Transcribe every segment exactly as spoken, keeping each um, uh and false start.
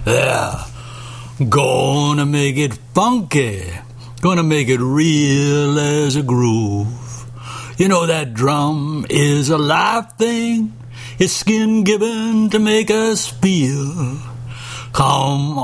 Yeah, gonna make it funky, gonna make it real as a groove. You know that drum is a live thing, it's skin given to make us feel. Come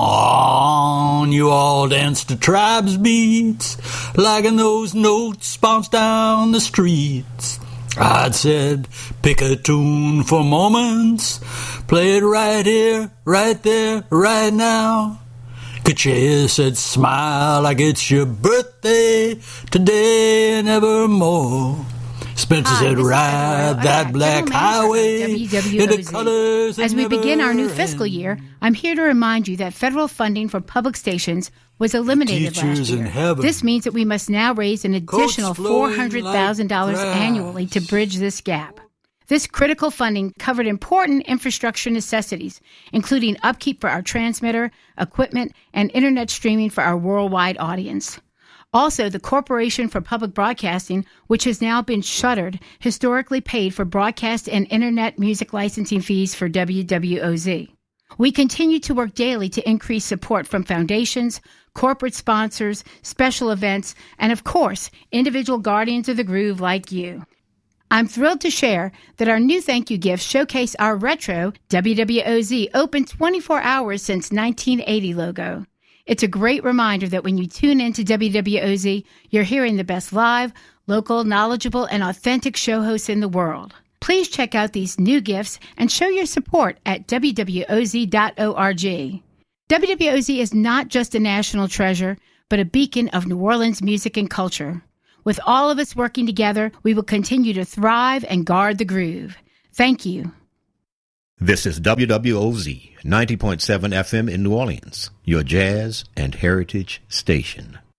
on, you all dance to tribes beats, liking those notes bounce down the streets. I'd said, pick a tune for moments, play it right here, right there, right now. Kache said, smile like it's your birthday, today and evermore. Spencer Hi, said, ride that uh, black highway in the colors As we begin our new fiscal year, I'm here to remind you that federal funding for public stations was eliminated last year. This means that we must now raise an additional four hundred thousand dollars like annually to bridge this gap. This critical funding covered important infrastructure necessities, including upkeep for our transmitter, equipment, and internet streaming for our worldwide audience. Also, the Corporation for Public Broadcasting, which has now been shuttered, historically paid for broadcast and internet music licensing fees for W W O Z. We continue to work daily to increase support from foundations, corporate sponsors, special events, and of course, individual guardians of the groove like you. I'm thrilled to share that our new thank you gifts showcase our retro W W O Z open twenty-four hours since nineteen eighty logo. It's a great reminder that when you tune into W W O Z, you're hearing the best live, local, knowledgeable, and authentic show hosts in the world. Please check out these new gifts and show your support at w w o z dot org. W W O Z is not just a national treasure, but a beacon of New Orleans music and culture. With all of us working together, we will continue to thrive and guard the groove. Thank you. This is W W O Z ninety point seven F M in New Orleans, your jazz and heritage station.